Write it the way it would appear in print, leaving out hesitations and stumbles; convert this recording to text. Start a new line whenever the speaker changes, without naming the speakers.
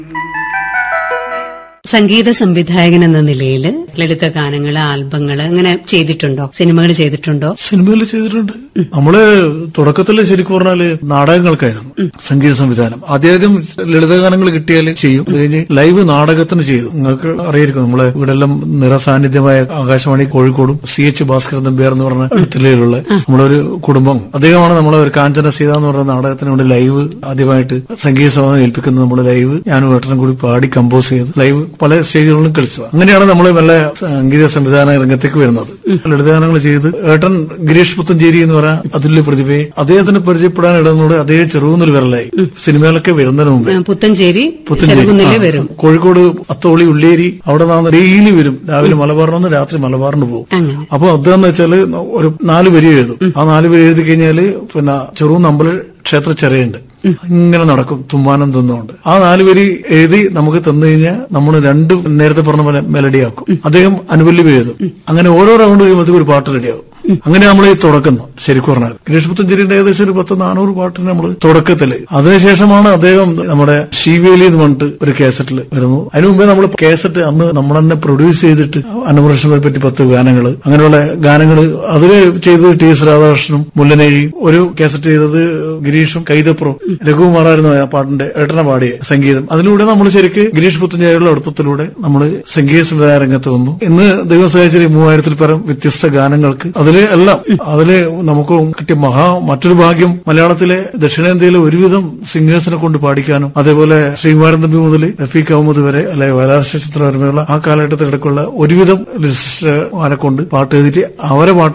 സംഗീത സംവിധായകൻ എന്ന നിലയിൽ ലളിത ഗാനങ്ങള്, ആൽബങ്ങള് അങ്ങനെ ചെയ്തിട്ടുണ്ടോ? സിനിമകൾ ചെയ്തിട്ടുണ്ടോ?
സിനിമയിൽ ചെയ്തിട്ടുണ്ട്. നമ്മള് തുടക്കത്തിൽ ശരിക്കും പറഞ്ഞാല് നാടകങ്ങൾക്കായിരുന്നു സംഗീത സംവിധാനം. ആദ്യം ലളിതഗാനങ്ങൾ കിട്ടിയാൽ ചെയ്യും. അത് കഴിഞ്ഞ് ലൈവ് നാടകത്തിന് ചെയ്തു. നിങ്ങൾക്ക് അറിയായിരിക്കും, നമ്മളെ ഇവിടെല്ലാം നിറസാന്നിധ്യമായ ആകാശവാണി കോഴിക്കോടും CH ഭാസ്കരൻ നമ്പ്യാർ എന്ന് പറഞ്ഞ ജില്ലയിലുള്ള നമ്മളൊരു കുടുംബം, അദ്ദേഹമാണ് നമ്മളെ ഒരു കാഞ്ചന സീത എന്ന് പറയുന്ന നാടകത്തിന് വേണ്ടി ലൈവ് ആദ്യമായിട്ട് സംഗീത സംവിധാനം ഏൽപ്പിക്കുന്നത്. നമ്മൾ ലൈവ് ഞാനും ഏട്ടനും കൂടി പാടി കമ്പോസ് ചെയ്ത് ലൈവ് പല സ്റ്റേജുകളിലും കളിച്ചത്. അങ്ങനെയാണ് നമ്മൾ നല്ല സംഗീത സംവിധാന രംഗത്തേക്ക് വരുന്നത്. ലളിതഗാനങ്ങൾ ചെയ്ത് ഏട്ടൻ ഗിരീഷ് പുത്തഞ്ചേരി എന്ന് പറയാൻ അതുല്യ പ്രതിഭയെ അദ്ദേഹത്തിന് പരിചയപ്പെടാൻ ഇടന്നോട് അതേ ചെറുകുന്നൊരു വിരലായി സിനിമയിലൊക്കെ വരുന്നതിന് മുമ്പ് പുത്തഞ്ചേരി
വരും.
കോഴിക്കോട് അത്തോളി ഉള്ളേരി അവിടെ നിന്ന് ഡെയിലി വരും. രാവിലെ മലബാറിൽ നിന്ന് രാത്രി മലബാറിന് പോകും. അപ്പൊ അദ്ദേഹം വെച്ചാല് ഒരു 4 വരി എഴുതും. ആ 4 വരി എഴുതി കഴിഞ്ഞാല് പിന്നെ ചെറുകുന്ന് അമ്പല ക്ഷേത്ര ചെറിയുണ്ട്, ഇങ്ങനെ നടക്കും തുമ്മാനം തന്നുകൊണ്ട്. ആ 4 വരി എഴുതി നമുക്ക് തന്നു കഴിഞ്ഞാൽ നമ്മൾ 2 നേരത്തെ പറഞ്ഞ പോലെ മെലഡിയാക്കും. അദ്ദേഹം അനുപല്ലവി എഴുതും. അങ്ങനെ ഓരോ റൗണ്ട് കഴിയുമ്പോഴത്തേക്ക് ഒരു പാട്ട് റെഡിയാവും. അങ്ങനെ നമ്മൾ ഈ തുടക്കുന്നു. ശരിക്കും പറഞ്ഞാൽ ഗിരീഷ് പുത്തഞ്ചേരിയുടെ ഏകദേശം ഒരു 1000-400 പാട്ടിന് നമ്മൾ തുടക്കത്തില്. അതിനുശേഷമാണ് അദ്ദേഹം നമ്മുടെ ശീവേലി എന്ന് പറഞ്ഞിട്ട് ഒരു കാസറ്റിൽ വരുന്നു. അതിനു മുമ്പേ നമ്മൾ കാസറ്റ് അന്ന് നമ്മൾ തന്നെ പ്രൊഡ്യൂസ് ചെയ്തിട്ട് അന്നപൂർണനെ പറ്റി 10 ഗാനങ്ങൾ, അങ്ങനെയുള്ള ഗാനങ്ങൾ അതില് ചെയ്തത് TS രാധാകൃഷ്ണനും മുല്ലനേഴി. ഒരു കാസറ്റ് ചെയ്തത് ഗിരീഷും കൈതപ്പുറം രഘുകുമാറായിരുന്നു ആ പാട്ടിന്റെ ഏട്ടനെ പാടിയ സംഗീതം. അതിലൂടെ നമ്മൾ ശരിക്ക് ഗിരീഷ് പുത്തഞ്ചേരിയുടെ അടുപ്പത്തിലൂടെ നമ്മൾ സംഗീത സംവിധാന രംഗത്ത് വന്നു. ഇന്ന് ദൈവം സഹായിച്ച 3000-ൽ പരം വ്യത്യസ്ത ഗാനങ്ങൾക്ക് അതില് നമുക്ക് കിട്ടിയ മറ്റൊരു ഭാഗ്യം മലയാളത്തിലെ ദക്ഷിണേന്ത്യയിലെ ഒരുവിധം സിംഗേഴ്സിനെ കൊണ്ട് പാടിക്കാനും, അതേപോലെ ശ്രീകുമാരൻ തമ്പി മുതൽ റഫീഖ് അഹമ്മദ് വരെ അല്ലെ വയലാർ ചിത്രവർമ്മയുള്ള ആ കാലഘട്ടത്തിലിടക്കുള്ള ഒരുവിധം ലിറിസിസ്റ്റുകാരെ കൊണ്ട് പാട്ട് എഴുതിയിട്ട് അവരെ പാട്ട്